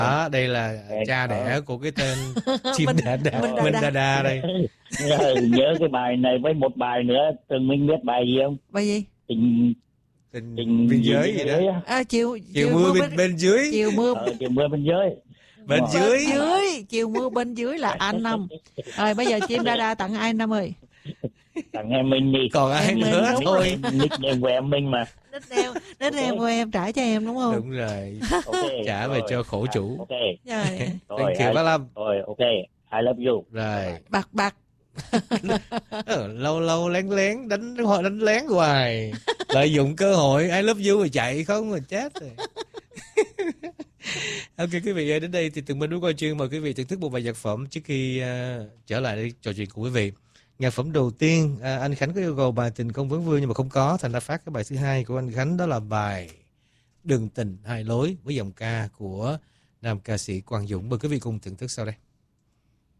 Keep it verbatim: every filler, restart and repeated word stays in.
Đó, đây là cha đẻ của cái tên chim đà đà, Minh Đà Minh Đà. Đà Đà đây. Nhớ cái bài này với một bài nữa, Tường Minh biết bài gì không? Bài gì? Tình Tình tình biên giới gì đó. á. À, chiều Chiều mưa bên, bên dưới. chiều mưa Ờ, chiều mưa bên dưới. Bên Đúng rồi. dưới. bên dưới, chiều mưa bên dưới là anh Năm. Rồi bây giờ chim đa đa tặng ai anh Năm ơi? Tặng em Minh đi. Còn ai Em Minh, nữa đúng thôi. Nickname của em Minh mà. Nickname, nickname của em trả cho em đúng không? Đúng rồi. Ok. Trả về rồi. cho khổ chủ. Ok. Rồi, Rồi, Thank you I- bác Lâm. Rồi, ok. I love you. Rồi. bạc bạc. Ờ, lâu lâu lén lén đánh đánh lén hoài, lợi dụng cơ hội I love you rồi chạy không rồi chết rồi. Ok quý vị ơi, đến đây thì Tường Minh muốn coi chuyên mời quý vị thưởng thức một bài nhạc phẩm trước khi uh, trở lại để trò chuyện cùng quý vị. Nhạc phẩm đầu tiên, uh, anh Khánh có yêu cầu bài Tình Công Vấn Vương nhưng mà không có, thành ra phát cái bài thứ hai của anh Khánh, đó là bài Đường Tình Hai Lối với giọng ca của nam ca sĩ Quang Dũng. Mời quý vị cùng thưởng thức sau đây.